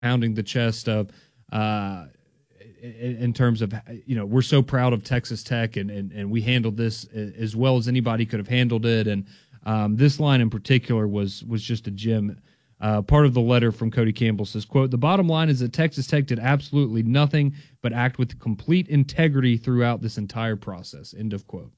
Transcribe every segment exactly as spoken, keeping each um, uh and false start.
pounding the chest of, uh, in, in terms of, you know, we're so proud of Texas Tech and, and, and we handled this as well as anybody could have handled it. And um, this line in particular was, was just a gem. Uh, part of the letter from Cody Campbell says, quote, "The bottom line is that Texas Tech did absolutely nothing but act with complete integrity throughout this entire process." End of quote.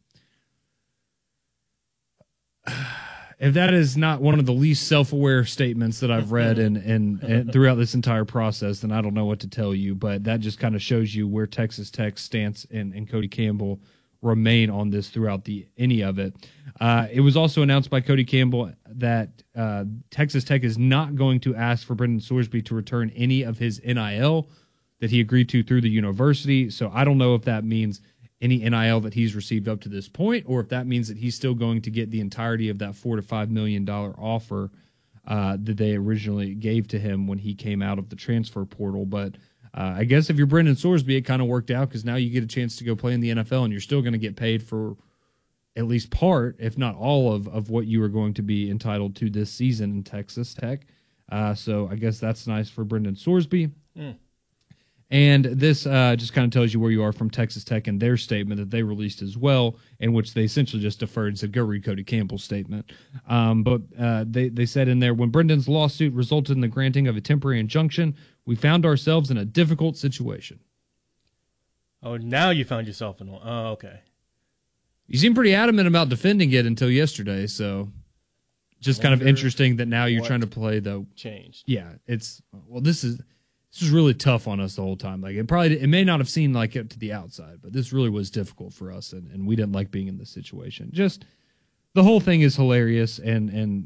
If that is not one of the least self-aware statements that I've read and and, and throughout this entire process, then I don't know what to tell you. But that just kind of shows you where Texas Tech's stance and, and Cody Campbell remain on this throughout the any of it. Uh, it was also announced by Cody Campbell that uh, Texas Tech is not going to ask for Brendan Sorsby to return any of his N I L that he agreed to through the university. So I don't know if that means any N I L that he's received up to this point, or if that means that he's still going to get the entirety of that four to five million dollar offer uh, that they originally gave to him when he came out of the transfer portal. But uh, I guess if you're Brendan Sorsby, it kind of worked out because now you get a chance to go play in the N F L, and you're still going to get paid for at least part, if not all, of of what you are going to be entitled to this season in Texas Tech. Uh, so I guess that's nice for Brendan Sorsby. Mm. And this uh, just kind of tells you where you are from Texas Tech and their statement that they released as well, in which they essentially just deferred and said, go read Cody Campbell's statement. Um, but uh, they, they said in there, when Brendan's lawsuit resulted in the granting of a temporary injunction, we found ourselves in a difficult situation. Oh, now you found yourself in one. Oh, okay. You seem pretty adamant about defending it until yesterday, so just kind of interesting that now you're trying to play the changed. Yeah, it's well, this is this was really tough on us the whole time. Like it probably it may not have seemed like it to the outside, but this really was difficult for us, and, and we didn't like being in this situation. Just the whole thing is hilarious, and and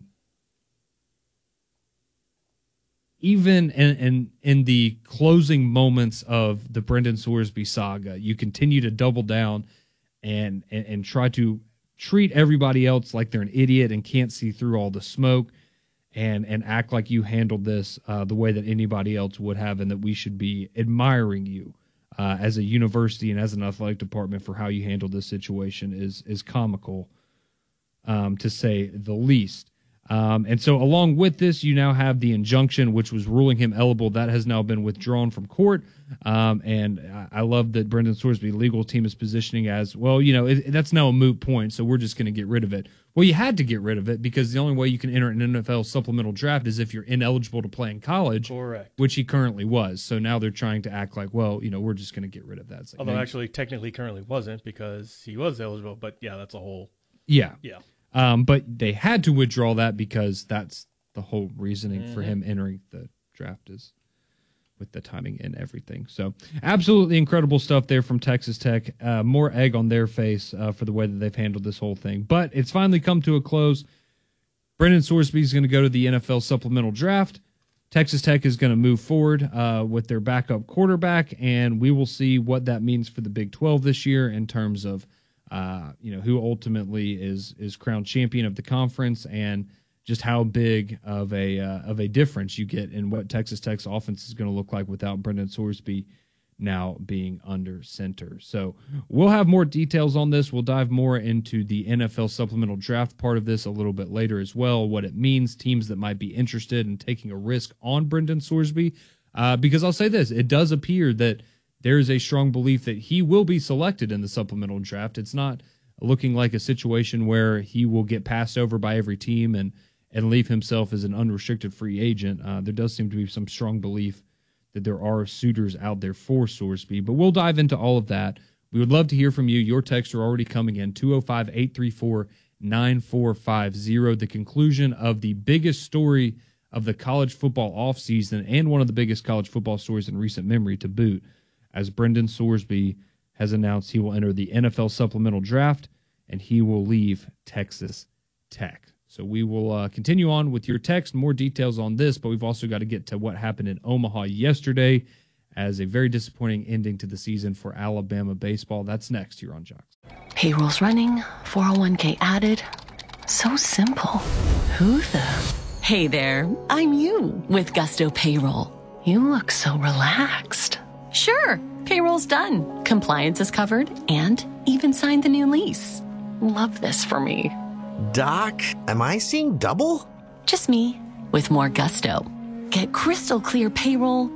even in, in in the closing moments of the Brendan Sorsby saga, you continue to double down and, and and try to treat everybody else like they're an idiot and can't see through all the smoke, and and act like you handled this uh, the way that anybody else would have, and that we should be admiring you uh, as a university and as an athletic department for how you handled this situation is is comical, um, to say the least. Um, and so along with this, you now have the injunction, which was ruling him eligible. That has now been withdrawn from court. Um, and I, I love that Brendan Sorsby legal team is positioning as, well, you know, it, that's now a moot point, so we're just going to get rid of it. Well, you had to get rid of it because the only way you can enter an N F L supplemental draft is if you're ineligible to play in college. Correct. Which he currently was. So now they're trying to act like, well, you know, we're just going to get rid of that. Like, Although actually technically currently wasn't because he was eligible, but yeah, that's a whole. Yeah. Yeah. Um, but they had to withdraw that because that's the whole reasoning mm-hmm. for him entering the draft is with the timing and everything. So absolutely incredible stuff there from Texas Tech. Uh, more egg on their face uh, for the way that they've handled this whole thing. But it's finally come to a close. Brendan Sorsby is going to go to the N F L supplemental draft. Texas Tech is going to move forward uh, with their backup quarterback, and we will see what that means for the Big twelve this year in terms of Uh, you know, who ultimately is is crowned champion of the conference, and just how big of a uh, of a difference you get in what Texas Tech's offense is going to look like without Brendan Sorsby now being under center. So we'll have more details on this. We'll dive more into the N F L supplemental draft part of this a little bit later as well, what it means, teams that might be interested in taking a risk on Brendan Sorsby. Uh, because I'll say this, it does appear that there is a strong belief that he will be selected in the supplemental draft. It's not looking like a situation where he will get passed over by every team and, and leave himself as an unrestricted free agent. Uh, there does seem to be some strong belief that there are suitors out there for Sorsby, but we'll dive into all of that. We would love to hear from you. Your texts are already coming in, two oh five, eight three four, nine four five zero. The conclusion of the biggest story of the college football offseason and one of the biggest college football stories in recent memory to boot, as Brendan Sorsby has announced he will enter the N F L supplemental draft and he will leave Texas Tech. So we will uh, continue on with your text, more details on this, but we've also got to get to what happened in Omaha yesterday as a very disappointing ending to the season for Alabama baseball. That's next here on Jocks. Payroll's running, four oh one k added. So simple. Who the? Hey there, I'm you with Gusto Payroll. You look so relaxed. Sure, payroll's done. Compliance is covered and even signed the new lease. Love this for me. Doc, am I seeing double? Just me with more gusto. Get crystal clear payroll